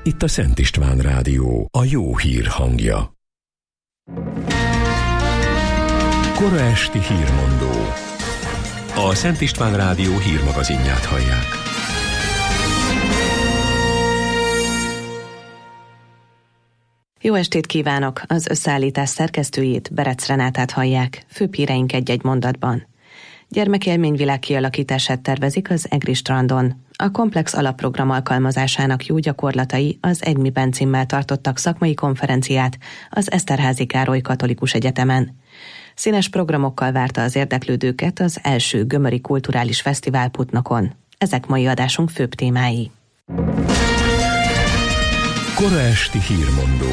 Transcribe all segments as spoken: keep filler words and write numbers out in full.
Itt a Szent István Rádió, a jó hír hangja. Kora esti hírmondó. A Szent István Rádió hírmagazinját hallják. Jó estét kívánok! Az összeállítás szerkesztőjét, Berec Renátát hallják. Főbb híreink egy-egy mondatban. Gyermekélményvilág kialakítását tervezik az Egri strandon. A komplex alapprogram alkalmazásának jó gyakorlatai az EGMI-ben címmel tartottak szakmai konferenciát az Eszterházy Károly Katolikus Egyetemen. Színes programokkal várta az érdeklődőket az első Gömöri Kulturális Fesztivál Putnokon. Ezek mai adásunk főbb témái. Kora esti hírmondó.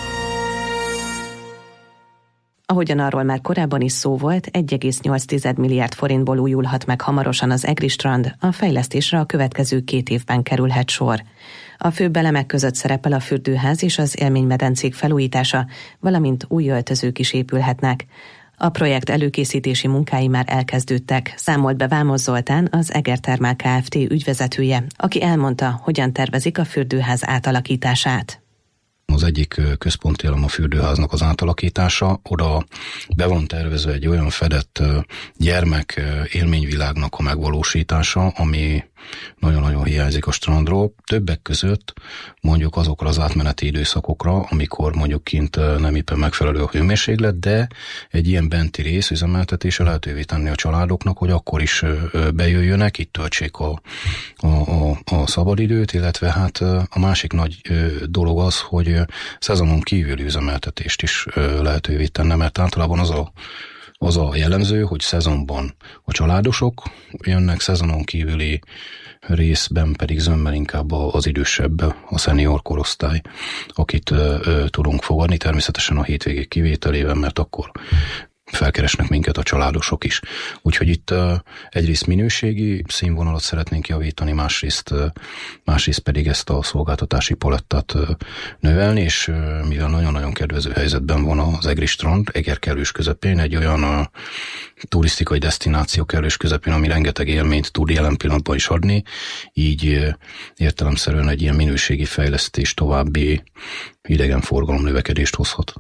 Ahogyan arról már korábban is szó volt, egy egész nyolc milliárd forintból újulhat meg hamarosan az Egri strand, a fejlesztésre a következő két évben kerülhet sor. A főbb elemek között szerepel a fürdőház és az élménymedencék felújítása, valamint új öltözők is épülhetnek. A projekt előkészítési munkái már elkezdődtek, számolt be Vámos Zoltán, az Egerthermál Kft. Ügyvezetője, aki elmondta, hogyan tervezik a fürdőház átalakítását. Az egyik központi elem a fürdőháznak az átalakítása. Oda be van tervezve egy olyan fedett gyermek élményvilágnak a megvalósítása, ami nagyon-nagyon hiányzik a strandról. Többek között mondjuk azokra az átmeneti időszakokra, amikor mondjuk kint nem éppen megfelelő a hőmérséklet, de egy ilyen benti rész üzemeltetése lehetővé tenni a családoknak, hogy akkor is bejöjjönek, itt töltsék a, a, a, a szabadidőt, illetve hát a másik nagy dolog az, hogy szezonon kívüli üzemeltetést is lehetővé tenne, mert általában az a Az a jellemző, hogy szezonban a családosok jönnek, szezonon kívüli részben pedig zömmel inkább az idősebb, a szenior korosztály, akit ö, ö, tudunk fogadni, természetesen a hétvégék kivételével, mert akkor felkeresnek minket a családosok is. Úgyhogy itt uh, egyrészt minőségi színvonalat szeretnénk javítani, másrészt, uh, másrészt pedig ezt a szolgáltatási palettát uh, növelni, és uh, mivel nagyon-nagyon kedvező helyzetben van az Egri strand, Eger kellős közepén, egy olyan uh, turisztikai desztináció kellős közepén, ami rengeteg élményt tud jelen pillanatban is adni, így uh, értelemszerűen egy ilyen minőségi fejlesztés további idegenforgalom növekedést hozhat.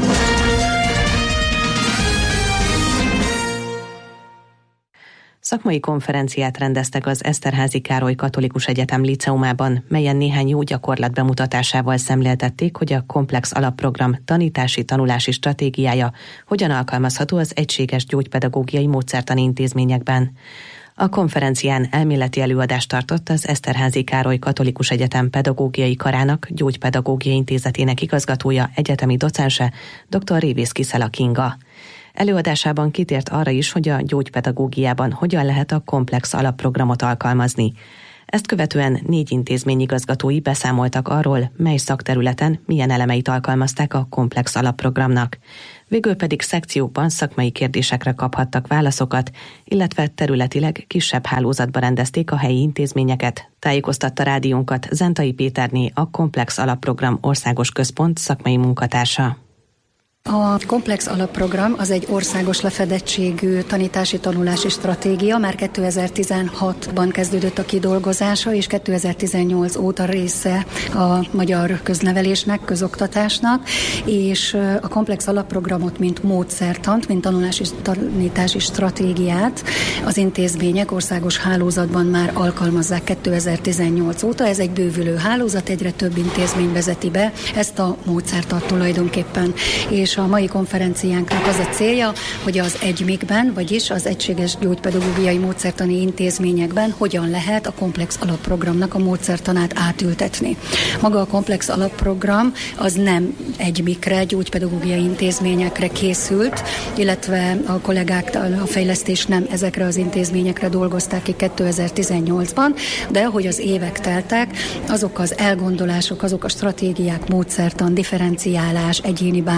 Szakmai konferenciát rendeztek az Eszterházy Károly Katolikus Egyetem liceumában, melyen néhány jó gyakorlat bemutatásával szemléltették, hogy a komplex alapprogram tanítási-tanulási stratégiája hogyan alkalmazható az egységes gyógypedagógiai módszertani intézményekben. A konferencián elméleti előadást tartott az Eszterházy Károly Katolikus Egyetem Pedagógiai Karának Gyógypedagógiai Intézetének igazgatója, egyetemi docense, dr. Révész Kiszela Kinga. Előadásában kitért arra is, hogy a gyógypedagógiában hogyan lehet a komplex alapprogramot alkalmazni. Ezt követően négy intézmény igazgatói beszámoltak arról, mely szakterületen milyen elemeit alkalmazták a komplex alapprogramnak. Végül pedig szekciókban szakmai kérdésekre kaphattak válaszokat, illetve területileg kisebb hálózatba rendezték a helyi intézményeket, tájékoztatta rádiónkat Zentai Péterné, a komplex alapprogram országos központ szakmai munkatársa. A komplex alapprogram az egy országos lefedettségű tanítási-tanulási stratégia, már kétezer-tizenhatban kezdődött a kidolgozása, és kétezer-tizennyolc óta része a magyar köznevelésnek, közoktatásnak, és a komplex alapprogramot, mint módszertant, mint tanulási-tanítási stratégiát az intézmények országos hálózatban már alkalmazzák kétezer-tizennyolc óta. Ez egy bővülő hálózat, egyre több intézmény vezeti be ezt a módszertant tulajdonképpen, és a mai konferenciánknak az a célja, hogy az egymikben, vagyis az egységes gyógypedagógiai módszertani intézményekben hogyan lehet a komplex alapprogramnak a módszertanát átültetni. Maga a komplex alapprogram az nem egymikre, gyógypedagógiai intézményekre készült, illetve a kollégák a fejlesztés nem ezekre az intézményekre dolgozták ki kétezer-tizennyolcban, de ahogy az évek teltek, azok az elgondolások, azok a stratégiák, módszertan, differenciálás, egyéni bánásmód,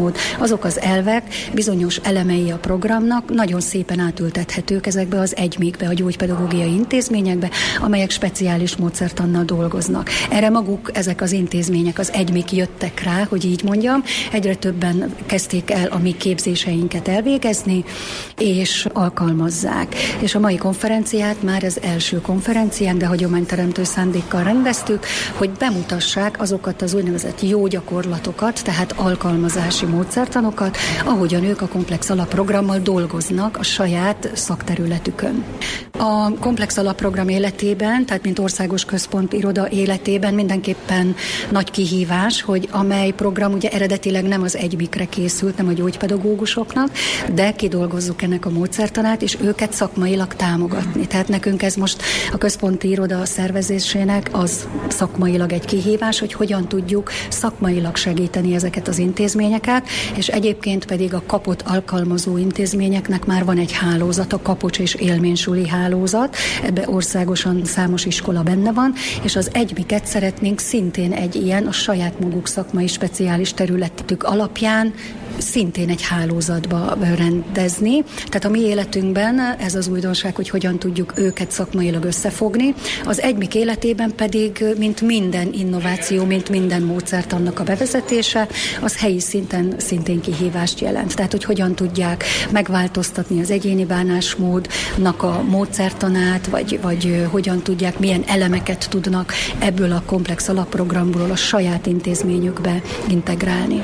bánásmód, azok az elvek, bizonyos elemei a programnak nagyon szépen átültethetők ezekbe az egymikbe, a gyógypedagógiai intézményekbe, amelyek speciális módszertannal dolgoznak. Erre maguk ezek az intézmények, az egymik jöttek rá, hogy így mondjam, egyre többen kezdték el a mi képzéseinket elvégezni, és alkalmazzák. És a mai konferenciát már az első konferencián, de hagyományteremtő szándékkal rendeztük, hogy bemutassák azokat az úgynevezett jó gyakorlatokat, tehát alkalmazási módszertanokat, ahogyan ők a komplex alapprogrammal dolgoznak a saját szakterületükön. A komplex alapprogram életében, tehát mint országos központi iroda életében mindenképpen nagy kihívás, hogy amely program ugye eredetileg nem az egymikre készült, nem a gyógypedagógusoknak, de kidolgozzuk ennek a módszertanát, és őket szakmailag támogatni. Tehát nekünk ez most a központi iroda szervezésének az szakmailag egy kihívás, hogy hogyan tudjuk szakmailag segíteni ezeket az intézményeket, és egyébként pedig a kapott alkalmazó intézményeknek már van egy hálózat, a Kapocs és Élménysuli hálózat, ebbe országosan számos iskola benne van, és az egymiket szeretnénk szintén egy ilyen, a saját maguk szakmai speciális területük alapján szintén egy hálózatba rendezni. Tehát a mi életünkben ez az újdonság, hogy hogyan tudjuk őket szakmailag összefogni. Az egymik életében pedig, mint minden innováció, mint minden módszert annak a bevezetése, az helyi szinten szintén kihívást jelent. Tehát, hogy hogyan tudják megváltoztatni az egyéni bánásmódnak a módszertanát, vagy, vagy hogyan tudják, milyen elemeket tudnak ebből a komplex alapprogramból a saját intézményükbe integrálni.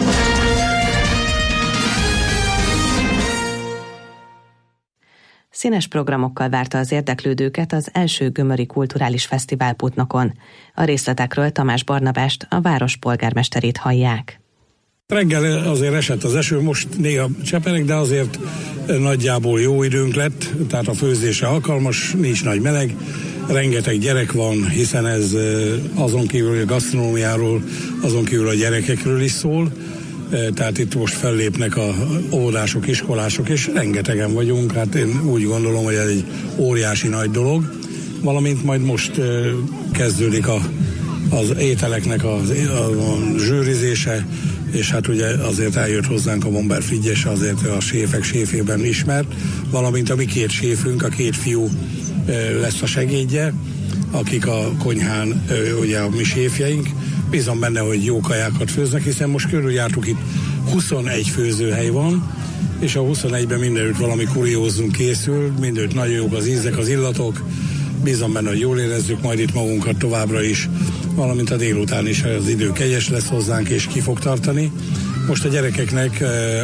Színes programokkal várta az érdeklődőket az első Gömöri Kulturális Fesztivál Putnokon. A részletekről Tamás Barnabást, a város polgármesterét hallják. Reggel azért esett az eső, most néha csepereg, de azért nagyjából jó időnk lett, tehát a főzésre alkalmas, nincs nagy meleg, rengeteg gyerek van, hiszen ez azon kívül a gasztronómiáról, azon kívül a gyerekekről is szól. Tehát itt most fellépnek a óvodások, iskolások, és rengetegen vagyunk, hát én úgy gondolom, hogy ez egy óriási nagy dolog, valamint majd most kezdődik a, az ételeknek a, a, a zsűrizése, és hát ugye azért eljött hozzánk a Bomber Frigyes, azért a séfek séfében ismert, valamint a mi két séfünk, a két fiú lesz a segédje, akik a konyhán ugye a mi séfjeink. Bízom benne, hogy jó kajákat főznek, hiszen most körüljártuk, itt huszonegy főzőhely van, és a huszonegyben mindenütt valami kuriózum készül, mindenütt nagyon jók az ízek, az illatok. Bízom benne, hogy jól érezzük majd itt magunkat továbbra is, valamint a délután is az idő kegyes lesz hozzánk, és ki fog tartani. Most a gyerekeknek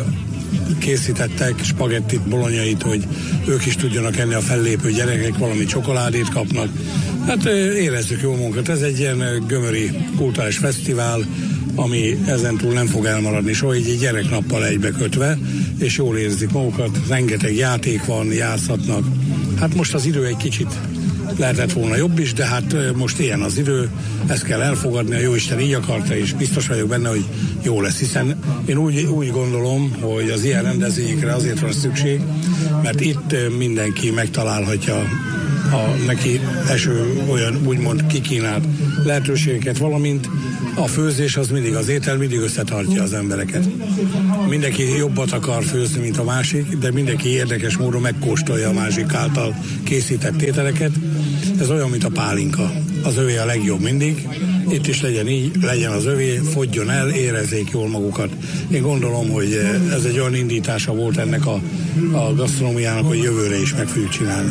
készítettek spagettit, bolonyait, hogy ők is tudjanak enni, a fellépő gyerekek, valami csokoládét kapnak. Hát érezzük jó munkat. Ez egy ilyen gömöri kulturális fesztivál, ami ezentúl nem fog elmaradni, soha így egy gyereknappal egybekötve, és jól érzik magukat. Rengeteg játék van, játszhatnak. Hát most az idő egy kicsit lehetett volna jobb is, de hát most ilyen az idő, ezt kell elfogadni, a Jóisten így akarta, és biztos vagyok benne, hogy jó lesz, hiszen én úgy, úgy gondolom, hogy az ilyen rendezvényekre azért van szükség, mert itt mindenki megtalálhatja a neki eső olyan úgymond kikínált lehetőségeket, valamint a főzés az mindig, az étel mindig összetartja az embereket. Mindenki jobbat akar főzni, mint a másik, de mindenki érdekes módon megkóstolja a másik által készített ételeket. Ez olyan, mint a pálinka. Az övé a legjobb mindig. Itt is legyen így, legyen az övé, fogjon el, érezzék jól magukat. Én gondolom, hogy ez egy olyan indítása volt ennek a, a gasztronómiának, hogy jövőre is meg fogjuk csinálni.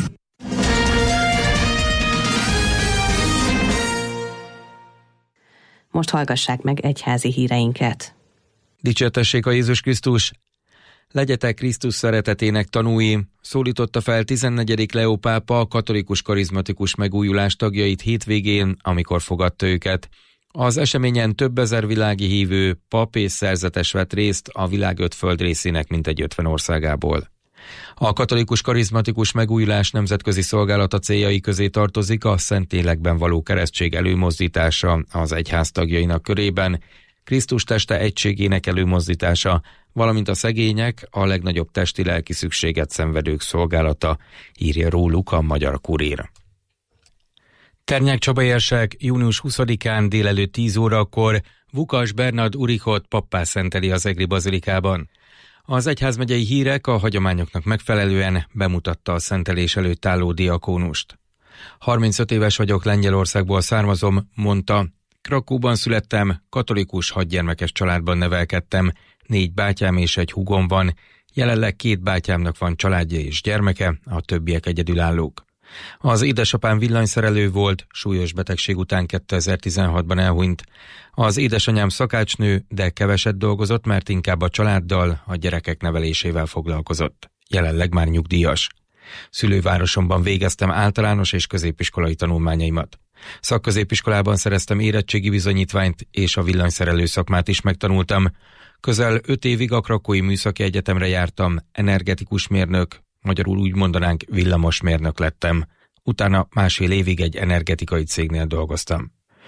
Most hallgassák meg egyházi híreinket. Dicsértessék a Jézus Krisztus! Legyetek Krisztus szeretetének tanúi, szólította fel tizennegyedik Leó pápa a katolikus karizmatikus megújulás tagjait hétvégén, amikor fogadta őket. Az eseményen több ezer világi hívő, pap és szerzetes vett részt a világ öt földrészének mintegy ötven országából. A katolikus karizmatikus megújulás nemzetközi szolgálata céljai közé tartozik a Szentlélekben való keresztség előmozdítása az egyház tagjainak körében, Krisztus teste egységének előmozdítása, valamint a szegények, a legnagyobb testi-lelki szükséget szenvedők szolgálata, írja róluk a Magyar Kurír. Ternyák Csaba érsek június huszadikán délelőtt tíz órakor Vukas Bernard Urichot pappá szenteli az egri bazilikában. Az egyházmegyei hírek a hagyományoknak megfelelően bemutatta a szentelés előtt álló diakónust. harmincöt éves vagyok, Lengyelországból származom, mondta. Krakóban születtem, katolikus hatgyermekes családban nevelkedtem, négy bátyám és egy húgom van, jelenleg két bátyámnak van családja és gyermeke, a többiek egyedülállók. Az édesapám villanyszerelő volt, súlyos betegség után kétezer-tizenhatban elhunyt. Az édesanyám szakácsnő, de keveset dolgozott, mert inkább a családdal, a gyerekek nevelésével foglalkozott. Jelenleg már nyugdíjas. Szülővárosomban végeztem általános és középiskolai tanulmányaimat. Szakközépiskolában szereztem érettségi bizonyítványt, és a villanyszerelő szakmát is megtanultam. Közel öt évig a Krakói Műszaki Egyetemre jártam, energetikus mérnök, magyarul úgy mondanánk villamosmérnök lettem. Utána másfél évig egy energetikai cégnél dolgoztam.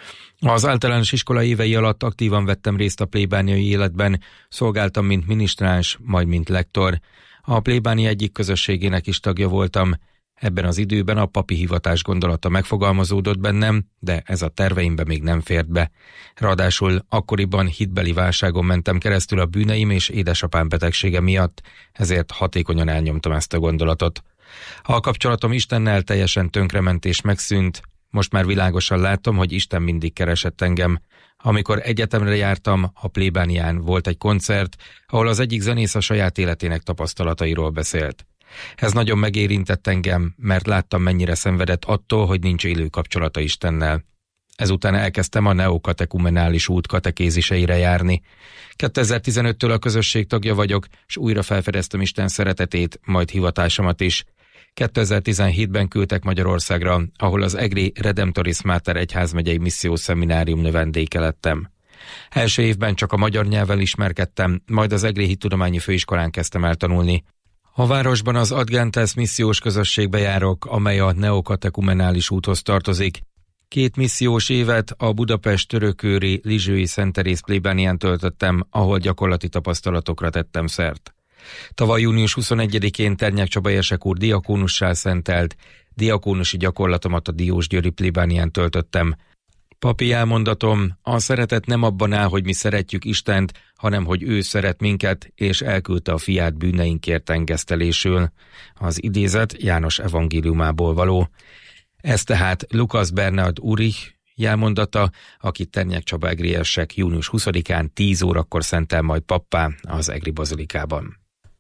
Az általános iskola évei alatt aktívan vettem részt a plébániai életben, szolgáltam mint minisztráns, majd mint lektor. A plébánia egyik közösségének is tagja voltam. Ebben az időben a papi hivatás gondolata megfogalmazódott bennem, de ez a terveimbe még nem fért be. Ráadásul akkoriban hitbeli válságon mentem keresztül a bűneim és édesapám betegsége miatt, ezért hatékonyan elnyomtam ezt a gondolatot. A kapcsolatom Istennel teljesen tönkrement és megszűnt. Most már világosan látom, hogy Isten mindig keresett engem. Amikor egyetemre jártam, a plébánián volt egy koncert, ahol az egyik zenész a saját életének tapasztalatairól beszélt. Ez nagyon megérintett engem, mert láttam, mennyire szenvedett attól, hogy nincs élő kapcsolata Istennel. Ezután elkezdtem a neokatekumenális út katekéziseire járni. kétezer-tizenöttől a közösség tagja vagyok, és újra felfedeztem Isten szeretetét, majd hivatásomat is. kétezer-tizenhétben küldtek Magyarországra, ahol az egri Redemptoris Mater egyházmegyei missziós szeminárium növendéke lettem. Első évben csak a magyar nyelvvel ismerkedtem, majd az egri hittudományi főiskolán kezdtem el tanulni. A városban az Ad Gentes missziós közösségbe járok, amely a neokatekumenális úthoz tartozik. Két missziós évet a Budapest törökőri Lizsői Szent Teréz plébánián töltöttem, ahol gyakorlati tapasztalatokra tettem szert. Tavaly június huszonegyedikén Ternyák Csaba érsek úr diakónussá szentelt, diakónusi gyakorlatomat a Diósgyőri plébánián töltöttem. Papi elmondatom, a szeretet nem abban áll, hogy mi szeretjük Istent, hanem hogy ő szeret minket, és elküldte a fiát bűneinkért engesztelésül. Az idézet János evangéliumából való. Ez tehát Lukas Bernard Urich jelmondata, akit Ternyák Csaba egri érsek június huszadikán tíz órakor szentel majd pappá az egri bazilikában.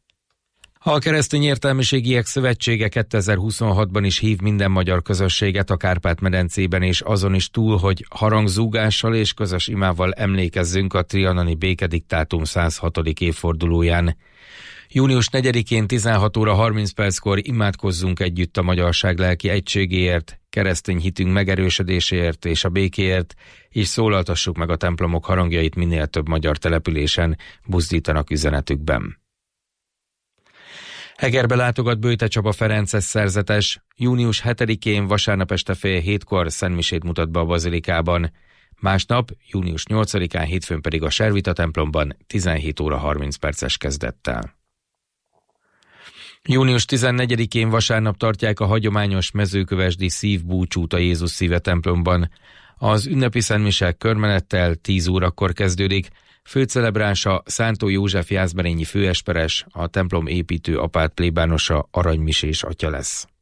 A Keresztény Értelmiségiek Szövetsége kétezer-huszonhatban is hív minden magyar közösséget a Kárpát-medencében, és azon is túl, hogy harangzúgással és közös imával emlékezzünk a trianoni békediktátum száz hatodik évfordulóján. június negyedikén tizenhat óra harminc perckor imádkozzunk együtt a magyarság lelki egységéért, keresztény hitünk megerősödéséért és a békéért, és szólaltassuk meg a templomok harangjait minél több magyar településen, buzdítanak üzenetükben. Egerbe látogat Böjte Csaba Ferences szerzetes, június hetedikén vasárnap este fél hétkor szentmisét mutat be a bazilikában, másnap, június nyolcadikán hétfőn pedig a Servita templomban tizenhét óra harminc perces kezdettel. június tizennegyedikén vasárnap tartják a hagyományos mezőkövesdi szívbúcsút a Jézus Szíve templomban. Az ünnepi szentmise körmenettel tíz órakor kezdődik, főcelebránsa Szántó József jászberényi főesperes, a templom építő apát plébánosa Aranymisés atya lesz.